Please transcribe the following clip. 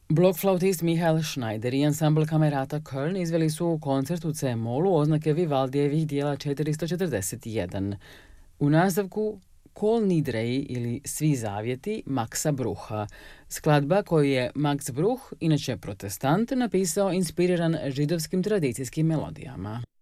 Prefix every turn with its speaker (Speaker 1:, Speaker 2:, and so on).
Speaker 1: Blokflautist Michael Schneider i ansambl Kamerata Köln izveli su koncert u C-molu oznake Vivaldijevih dijela 441. U nastavku Kol Nidrei ili Svi zavjeti Maxa Brucha, skladba koju je Max Bruch, inače protestant, napisao inspiriran židovskim tradicijskim melodijama.